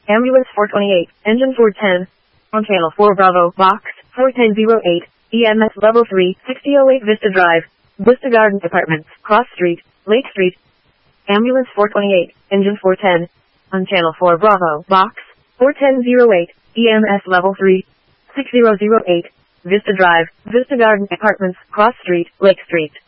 Ambulance 428, engine 410. On channel 4 Bravo, box 4108, EMS level 3, 6008 Vista Drive, Vista Garden Apartments, Cross Street, Lake Street. Ambulance 428, engine 410. On channel 4 Bravo, box 4108, EMS level 3, 6008, Vista Drive, Vista Garden Apartments, Cross Street, Lake Street.